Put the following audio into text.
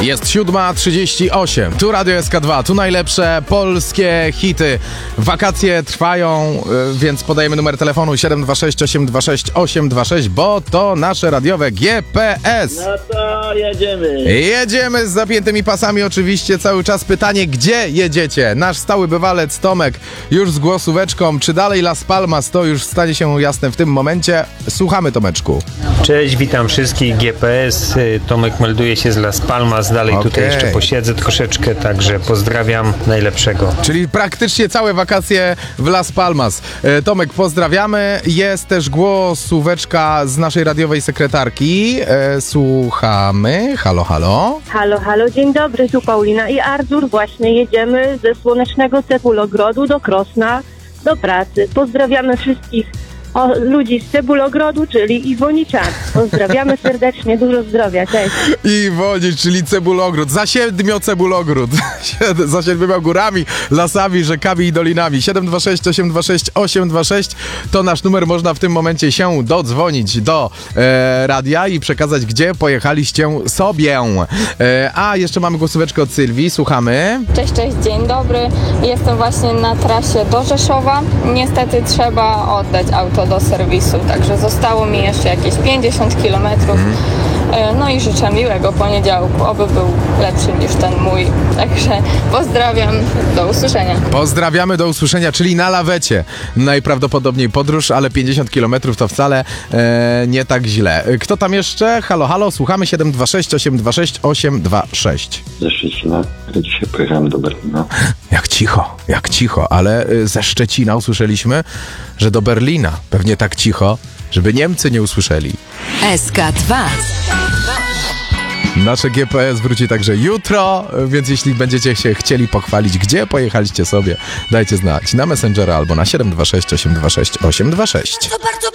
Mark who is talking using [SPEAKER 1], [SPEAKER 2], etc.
[SPEAKER 1] Jest 7:38. Tu Radio SK2, tu najlepsze polskie hity. Wakacje trwają, więc podajemy numer telefonu 726 826 826, bo to nasze radiowe GPS.
[SPEAKER 2] No to jedziemy.
[SPEAKER 1] Jedziemy z zapiętymi pasami oczywiście cały czas. Pytanie, gdzie jedziecie? Nasz stały bywalec Tomek już z głosóweczką. Czy dalej Las Palmas? To już stanie się jasne w tym momencie. Słuchamy, Tomeczku.
[SPEAKER 3] Cześć, witam wszystkich, GPS, Tomek melduje się z Las Palmas, dalej tutaj jeszcze posiedzę troszeczkę, także pozdrawiam, najlepszego.
[SPEAKER 1] Czyli praktycznie całe wakacje w Las Palmas. Tomek, pozdrawiamy. Jest też głosóweczka z naszej radiowej sekretarki. Słuchamy. Halo, halo.
[SPEAKER 4] Halo, halo, dzień dobry, tu Paulina i Artur. Właśnie jedziemy ze słonecznego Cebulogrodu do Krosna do pracy. Pozdrawiamy wszystkich ludzi z Cebulogrodu, czyli Iwoniczan. Pozdrawiamy serdecznie, dużo zdrowia, cześć.
[SPEAKER 1] Iwonicz, czyli Cebulogród, Zasiedmio-Cebulogród, za 7 górami, lasami, rzekami i dolinami. 726 826 826 to nasz numer, można w tym momencie się dodzwonić do radia i przekazać, gdzie pojechaliście sobie. A jeszcze mamy głosóweczkę od Sylwii, słuchamy.
[SPEAKER 5] Cześć, dzień dobry. Jestem właśnie na trasie do Rzeszowa. Niestety trzeba oddać auto do serwisu, także zostało mi jeszcze jakieś 50 km. No i życzę miłego poniedziałku, oby był lepszy niż ten mój. Także pozdrawiam, do usłyszenia.
[SPEAKER 1] Pozdrawiamy, do usłyszenia, czyli na lawecie. Najprawdopodobniej podróż, ale 50 km to wcale nie tak źle. Kto tam jeszcze? Halo, halo, słuchamy. 726 826 826.
[SPEAKER 6] Ze Szczecina, dzisiaj pojechałem do Berlina.
[SPEAKER 1] Jak cicho, ale ze Szczecina usłyszeliśmy, że do Berlina. Pewnie tak cicho, żeby Niemcy nie usłyszeli.
[SPEAKER 7] SK2.
[SPEAKER 1] Nasze GPS wróci także jutro, więc jeśli będziecie się chcieli pochwalić, gdzie pojechaliście sobie, dajcie znać na Messengera albo na 726 826 826.